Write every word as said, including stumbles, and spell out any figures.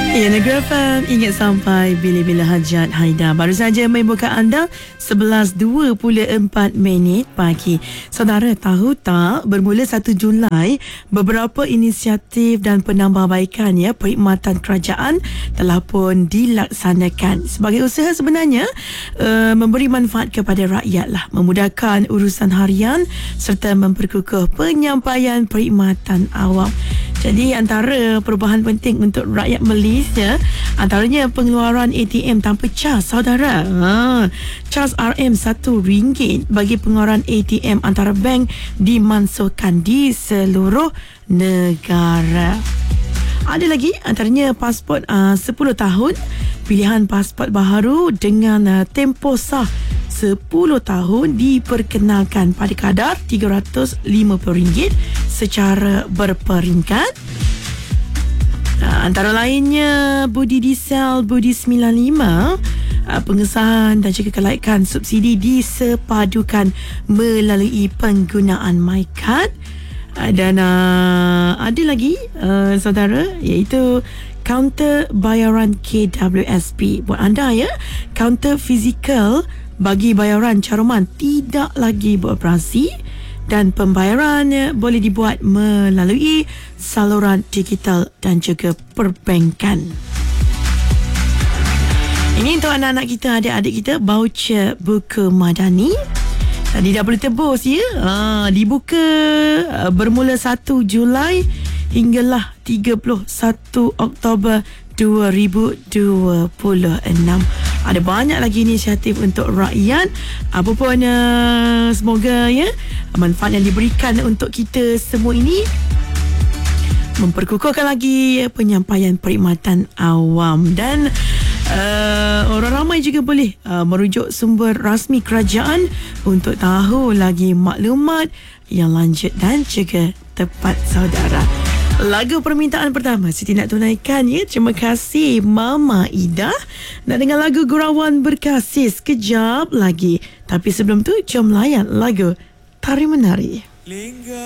Ya, Negeri F M, ingat sampai bila-bila hajat Haida. Baru saja membuka anda sebelas dua puluh empat minit pagi. Saudara tahu tak, bermula satu Julai, beberapa inisiatif dan penambahbaikan ya perkhidmatan kerajaan telah pun dilaksanakan. Sebagai usaha sebenarnya uh, memberi manfaat kepada rakyat lah, memudahkan urusan harian serta memperkukuh penyampaian perkhidmatan awam. Jadi antara perubahan penting untuk rakyat Malaysia antaranya pengeluaran A T M tanpa cas, saudara. Ha, cas R M satu ringgit bagi pengeluaran A T M antara bank dimansuhkan di seluruh negara. Ada lagi antaranya pasport uh, sepuluh tahun, pilihan pasport baharu dengan uh, tempoh sah sepuluh tahun diperkenalkan pada kadar tiga ratus lima puluh ringgit secara berperingkat. Uh, antara lainnya Budi Diesel Budi sembilan puluh lima, uh, pengesahan dan juga kelaikan subsidi disepadukan melalui penggunaan MyCard. Uh, dan uh, ada lagi uh, saudara, iaitu kaunter bayaran K W S P. Buat anda ya, kaunter fizikal bagi bayaran caruman tidak lagi beroperasi dan pembayaran boleh dibuat melalui saluran digital dan juga perbankan. Ini untuk anak-anak kita, adik-adik kita, voucher buku madani tadi dah boleh tebus ya. Ha, dibuka uh, bermula satu Julai hinggalah tiga puluh satu Oktober dua ribu dua puluh enam. Ada banyak lagi inisiatif untuk rakyat. Apa pun uh, semoga ya manfaat yang diberikan untuk kita semua ini memperkukuhkan lagi penyampaian perkhidmatan awam. Dan uh, orang ramai juga boleh uh, merujuk sumber rasmi kerajaan untuk tahu lagi maklumat yang lanjut dan juga tepat, saudara. Lagu permintaan pertama Siti nak tunaikan ya. Terima kasih Mama Ida. Nak dengar lagu Gurauan Berkasih sekejap lagi. Tapi sebelum tu, jom layan lagu Tari Menari.